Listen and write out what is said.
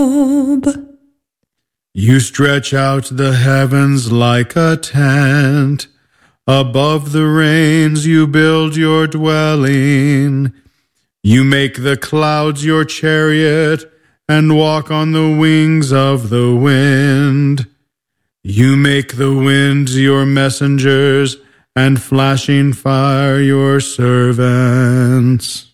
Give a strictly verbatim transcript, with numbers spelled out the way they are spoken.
You stretch out the heavens like a tent. Above the rains you build your dwelling. You make the clouds your chariot and walk on the wings of the wind. You make the winds your messengers and flashing fire your servants.